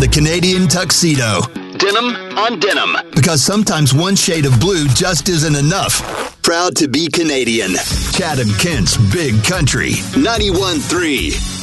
the Canadian tuxedo. Denim on denim. Because sometimes one shade of blue just isn't enough. Proud to be Canadian. Chatham, Kent's Big Country. 91.3.